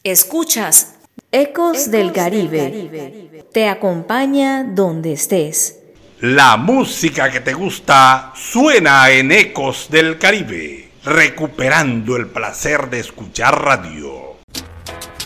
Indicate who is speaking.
Speaker 1: Escuchas Ecos del Caribe. Te acompaña donde estés.
Speaker 2: La música que te gusta suena en Ecos del Caribe, recuperando el placer de escuchar radio.